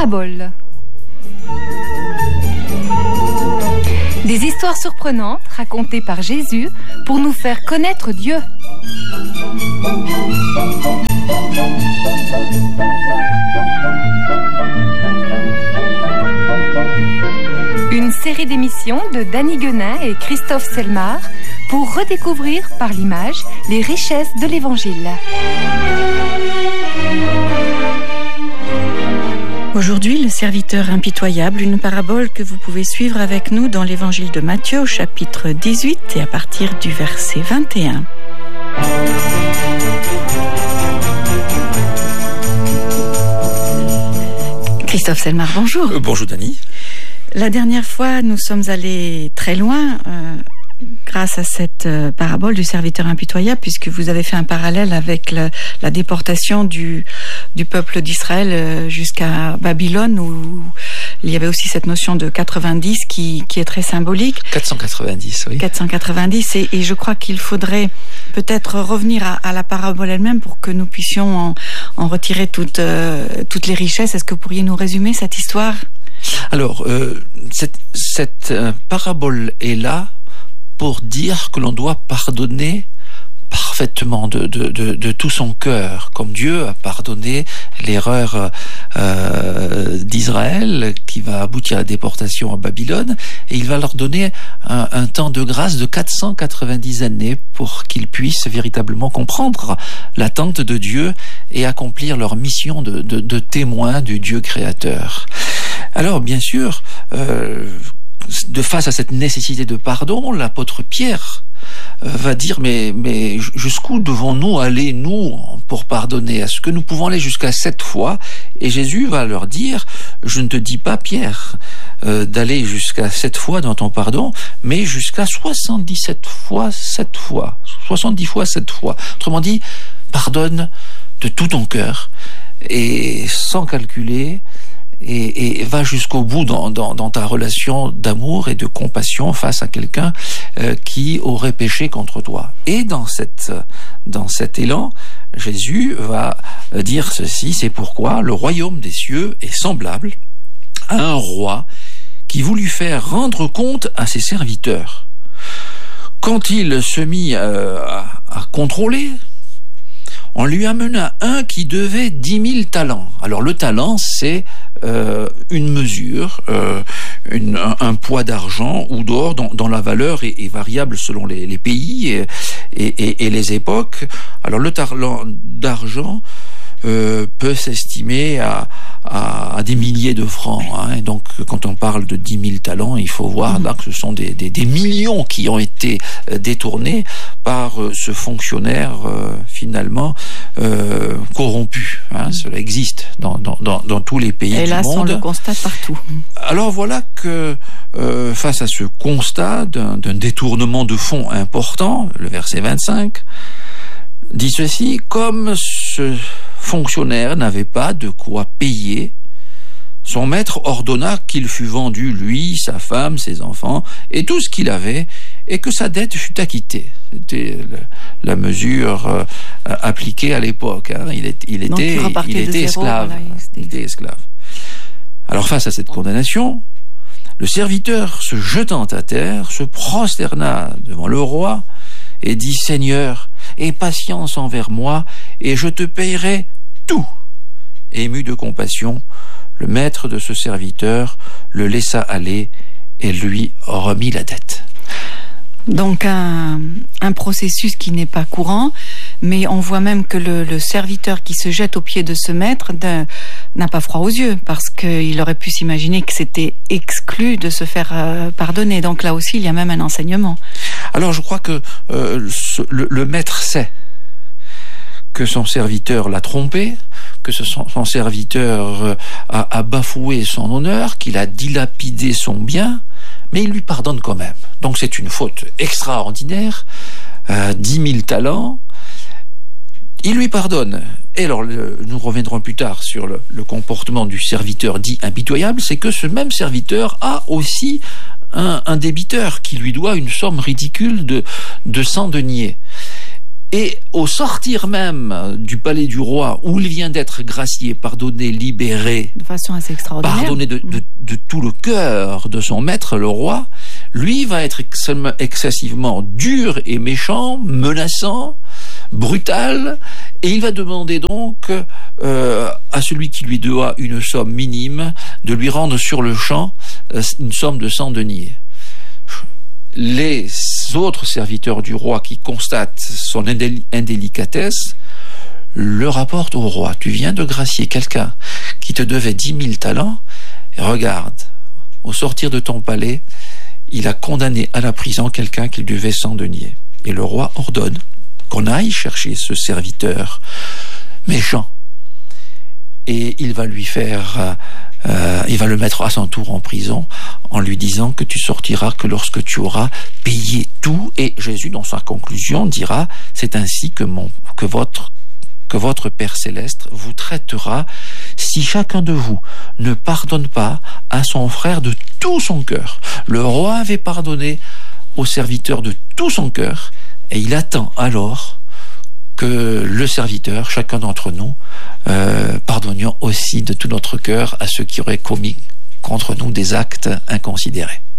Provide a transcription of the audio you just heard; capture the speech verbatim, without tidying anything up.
paraboles. Des histoires surprenantes racontées par Jésus pour nous faire connaître Dieu. Une série d'émissions de Danny Guenin et Christophe Selmar pour redécouvrir par l'image les richesses de l'Évangile. Aujourd'hui, le serviteur impitoyable, une parabole que vous pouvez suivre avec nous dans l'Évangile de Matthieu au chapitre dix-huit et à partir du verset vingt et un. Christophe Selmar, bonjour. Euh, bonjour Dany. La dernière fois, nous sommes allés très loin euh, grâce à cette euh, parabole du serviteur impitoyable, puisque vous avez fait un parallèle avec le, la déportation du, du peuple d'Israël euh, jusqu'à Babylone, où il y avait aussi cette notion de quatre-vingt-dix qui, qui est très symbolique. quatre cent quatre-vingt-dix, oui. quatre cent quatre-vingt-dix, et, et je crois qu'il faudrait peut-être revenir à, à la parabole elle-même pour que nous puissions en, en retirer toutes, euh, toutes les richesses. Est-ce que vous pourriez nous résumer cette histoire ? Alors, euh, cette, cette euh, parabole est là pour dire que l'on doit pardonner parfaitement de, de, de, de tout son cœur, comme Dieu a pardonné l'erreur euh, d'Israël qui va aboutir à la déportation à Babylone, et il va leur donner un, un temps de grâce de quatre cent quatre-vingt-dix années pour qu'ils puissent véritablement comprendre l'attente de Dieu et accomplir leur mission de, de, de témoin du Dieu créateur. Alors, bien sûr, euh, de face à cette nécessité de pardon, l'apôtre Pierre euh, va dire, mais, mais jusqu'où devons-nous aller, nous, pour pardonner ? Est-ce que nous pouvons aller jusqu'à sept fois ? Et Jésus va leur dire, je ne te dis pas, Pierre, euh, d'aller jusqu'à sept fois dans ton pardon, mais jusqu'à soixante-dix-sept fois sept fois. soixante-dix fois sept fois. Autrement dit, pardonne de tout ton cœur, et sans calculer, Et, et va jusqu'au bout dans, dans, dans ta relation d'amour et de compassion face à quelqu'un euh, qui aurait péché contre toi. Et dans cette, dans cet élan, Jésus va dire ceci, c'est pourquoi le royaume des cieux est semblable à un roi qui voulut faire rendre compte à ses serviteurs. Quand il se mit euh, à, à contrôler, on lui amena un qui devait dix mille talents. Alors le talent, c'est euh, une mesure, euh, une, un, un poids d'argent ou d'or dont, dont la valeur est, est variable selon les, les pays et, et, et, et les époques. Alors le talent d'argent euh, peut s'estimer à, à, à des milliers de francs. Hein. Et donc quand on parle de dix mille talents, il faut voir là que ce sont des, des, des millions qui ont été détournés par euh, ce fonctionnaire euh, finalement euh, corrompu. Hein. Mmh. Cela existe dans, dans, dans, dans tous les pays Et du là, monde. on le constate partout. Alors voilà que euh, face à ce constat d'un, d'un détournement de fonds important, le verset vingt-cinq dit ceci, comme ce fonctionnaire n'avait pas de quoi payer, son maître ordonna qu'il fût vendu, lui, sa femme, ses enfants, et tout ce qu'il avait, et que sa dette fût acquittée. C'était la mesure euh, appliquée à l'époque. Hein. Il, est, il Donc, était, il était zéro, esclave. Voilà, il était esclave. Alors face à cette condamnation, le serviteur, se jetant à terre, se prosterna devant le roi et dit, Seigneur, aie patience envers moi, et je te payerai tout. Ému de compassion, le maître de ce serviteur le laissa aller et lui remit la dette. Donc un, un processus qui n'est pas courant, mais on voit même que le, le serviteur qui se jette aux pieds de ce maître de, n'a pas froid aux yeux, parce qu'il aurait pu s'imaginer que c'était exclu de se faire euh, pardonner. Donc là aussi, il y a même un enseignement. Alors je crois que euh, ce, le, le maître sait que son serviteur l'a trompé, que ce, son, son serviteur euh, a, a bafoué son honneur, qu'il a dilapidé son bien, mais il lui pardonne quand même. Donc c'est une faute extraordinaire, euh, dix mille talents, il lui pardonne. Et alors, le, nous reviendrons plus tard sur le, le comportement du serviteur dit impitoyable, c'est que ce même serviteur a aussi un, un débiteur qui lui doit une somme ridicule de, de cent deniers. Et au sortir même du palais du roi, où il vient d'être gracié, pardonné, libéré, de façon assez extraordinaire, pardonné de, de, de tout le cœur de son maître, le roi, lui va être ex- excessivement dur et méchant, menaçant, brutal, et il va demander donc euh, à celui qui lui doit une somme minime de lui rendre sur le champ euh, une somme de cent deniers. Les autres serviteurs du roi qui constatent son indéli- indélicatesse le rapportent au roi. Tu viens de gracier quelqu'un qui te devait dix mille talents, et regarde, au sortir de ton palais, il a condamné à la prison quelqu'un qui devait cent deniers. Et le roi ordonne qu'on aille chercher ce serviteur méchant. Et il va lui faire, euh, il va le mettre à son tour en prison en lui disant que tu sortiras que lorsque tu auras payé tout. Et Jésus, dans sa conclusion, dira, c'est ainsi que mon, que votre, que votre Père Céleste vous traitera si chacun de vous ne pardonne pas à son frère de tout son cœur. Le roi avait pardonné au serviteur de tout son cœur, et il attend alors que le serviteur, chacun d'entre nous, euh, pardonnions aussi de tout notre cœur à ceux qui auraient commis contre nous des actes inconsidérés.